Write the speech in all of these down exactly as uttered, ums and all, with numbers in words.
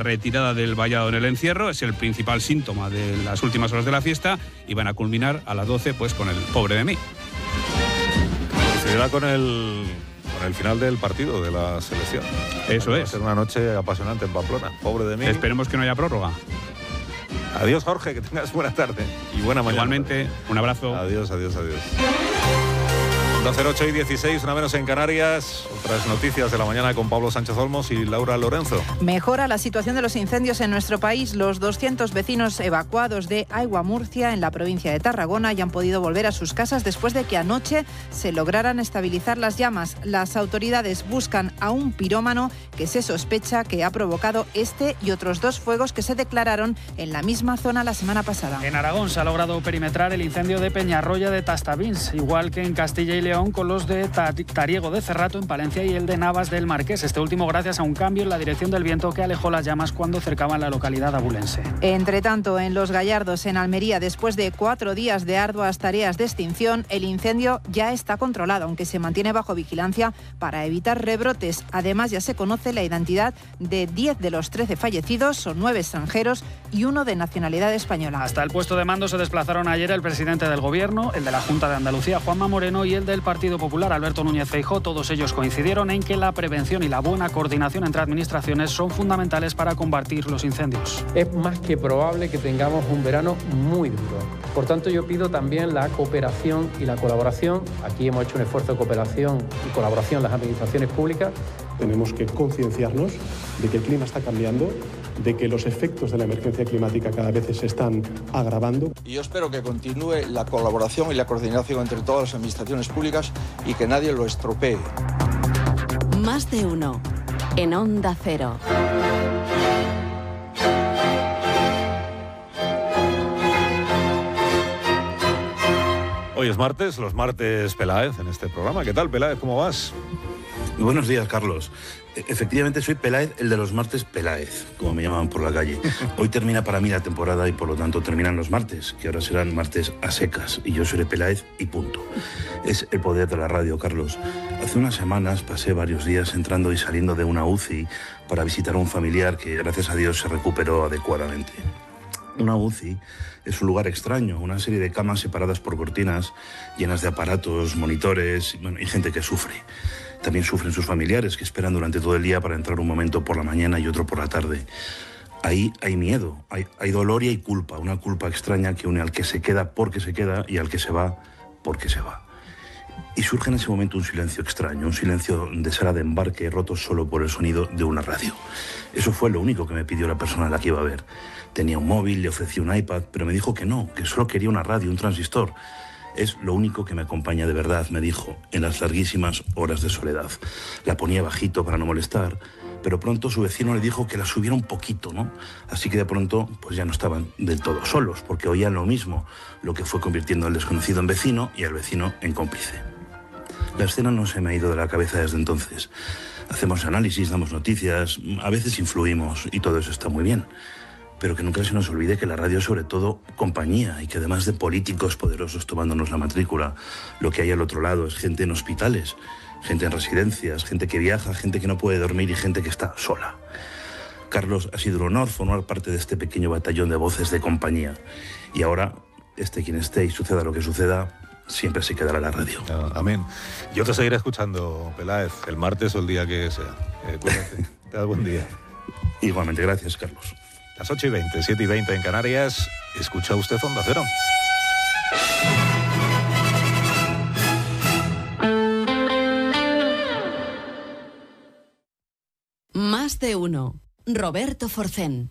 retirada del vallado en el encierro, es el principal síntoma de las últimas horas de la fiesta, y van a culminar a las doce pues con el pobre de mí. Coincidirá con el, con el final del partido de la selección. Eso Va a es. ser una noche apasionante en Pamplona, pobre de mí. Esperemos que no haya prórroga. Adiós, Jorge, que tengas buena tarde y buena mañana. Igualmente, un abrazo. Adiós, adiós, adiós. doce cero ocho y dieciséis, una menos en Canarias. Otras noticias de la mañana con Pablo Sánchez Olmos y Laura Lorenzo. Mejora la situación de los incendios en nuestro país. Los doscientos vecinos evacuados de Aigua Murcia, en la provincia de Tarragona, ya han podido volver a sus casas después de que anoche se lograran estabilizar las llamas. Las autoridades buscan a un pirómano que se sospecha que ha provocado este y otros dos fuegos que se declararon en la misma zona la semana pasada. En Aragón se ha logrado perimetrar el incendio de Peñarroya de Tastavins, igual que en Castilla y León con los de Tariego de Cerrato en Palencia y el de Navas del Marqués. Este último gracias a un cambio en la dirección del viento que alejó las llamas cuando cercaban la localidad abulense. Entre tanto, en Los Gallardos, en Almería, después de cuatro días de arduas tareas de extinción, el incendio ya está controlado, aunque se mantiene bajo vigilancia para evitar rebrotes. Además, ya se conoce la identidad de diez de los trece fallecidos, son nueve extranjeros y uno de nacionalidad española. Hasta el puesto de mando se desplazaron ayer el presidente del Gobierno, el de la Junta de Andalucía, Juanma Moreno, y el del Partido Popular, Alberto Núñez Feijóo. Todos ellos coincidieron en que la prevención y la buena coordinación entre administraciones son fundamentales para combatir los incendios. Es más que probable que tengamos un verano muy duro. Por tanto, yo pido también la cooperación y la colaboración. Aquí hemos hecho un esfuerzo de cooperación y colaboración en las administraciones públicas. Tenemos que concienciarnos de que el clima está cambiando, de que los efectos de la emergencia climática cada vez se están agravando. Y yo espero que continúe la colaboración y la coordinación entre todas las administraciones públicas y que nadie lo estropee. Más de uno en Onda Cero. Hoy es martes, los martes Peláez en este programa. ¿Qué tal, Peláez? ¿Cómo vas? Buenos días, Carlos. Efectivamente, soy Peláez, el de los martes Peláez, como me llamaban por la calle. Hoy termina para mí la temporada y por lo tanto terminan los martes, que ahora serán martes a secas. Y yo seré Peláez y punto. Es el poder de la radio, Carlos. Hace unas semanas pasé varios días entrando y saliendo de una U C I para visitar a un familiar que, gracias a Dios, se recuperó adecuadamente. Una U C I es un lugar extraño, una serie de camas separadas por cortinas, llenas de aparatos, monitores, bueno, y gente que sufre. También sufren sus familiares, que esperan durante todo el día para entrar un momento por la mañana y otro por la tarde. Ahí hay miedo, hay, hay dolor y hay culpa, una culpa extraña que une al que se queda porque se queda y al que se va porque se va. Y surge en ese momento un silencio extraño, un silencio de sala de embarque roto solo por el sonido de una radio. Eso fue lo único que me pidió la persona a la que iba a ver. Tenía un móvil, le ofrecí un iPad, pero me dijo que no, que solo quería una radio, un transistor. Es lo único que me acompaña de verdad, me dijo, en las larguísimas horas de soledad. La ponía bajito para no molestar, pero pronto su vecino le dijo que la subiera un poquito, ¿no? Así que de pronto, pues ya no estaban del todo solos, porque oían lo mismo, lo que fue convirtiendo al desconocido en vecino y al vecino en cómplice. La escena no se me ha ido de la cabeza desde entonces. Hacemos análisis, damos noticias, a veces influimos y todo eso está muy bien. Pero que nunca se nos olvide que la radio es sobre todo compañía y que además de políticos poderosos tomándonos la matrícula, lo que hay al otro lado es gente en hospitales, gente en residencias, gente que viaja, gente que no puede dormir y gente que está sola. Carlos, ha sido un honor formar parte de este pequeño batallón de voces de compañía. Y ahora, esté quien esté y suceda lo que suceda, siempre se quedará la radio. Ah, amén. Yo te seguiré escuchando, Peláez, el martes o el día que sea. Eh, cuídate. Te das buen día. Igualmente, gracias, Carlos. Las ocho y veinte, siete y veinte en Canarias. Escucha usted Onda Cero. Más de uno. Roberto Forcén.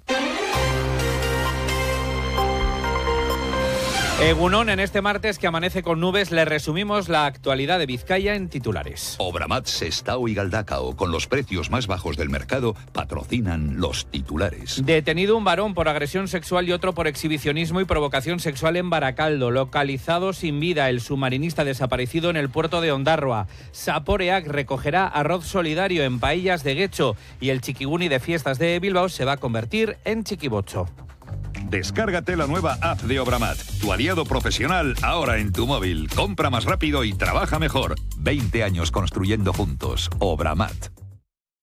Egunon, en este martes que amanece con nubes, le resumimos la actualidad de Vizcaya en titulares. Obramat, Sestao y Galdacao, con los precios más bajos del mercado, patrocinan los titulares. Detenido un varón por agresión sexual y otro por exhibicionismo y provocación sexual en Baracaldo. Localizado sin vida el submarinista desaparecido en el puerto de Ondarroa. Saporeac recogerá arroz solidario en Paellas de Guecho y el chiquiguni de fiestas de Bilbao se va a convertir en chiquibocho. Descárgate la nueva app de Obramat, tu aliado profesional ahora en tu móvil. Compra más rápido y trabaja mejor. veinte años construyendo juntos. Obramat.